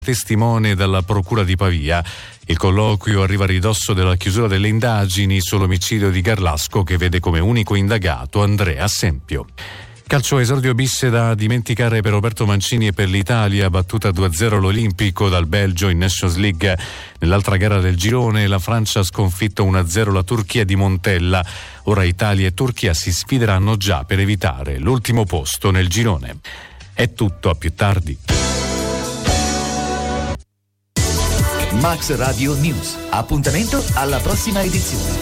testimone dalla Procura di Pavia. Il colloquio arriva a ridosso della chiusura delle indagini sull'omicidio di Garlasco, che vede come unico indagato Andrea Sempio. Calcio, esordio bis da dimenticare per Roberto Mancini e per l'Italia, battuta 2-0 l'Olimpico dal Belgio in Nations League. Nell'altra gara del girone la Francia ha sconfitto 1-0 la Turchia di Montella. Ora Italia e Turchia si sfideranno già per evitare l'ultimo posto nel girone. È tutto, a più tardi. Max Radio News. Appuntamento alla prossima edizione.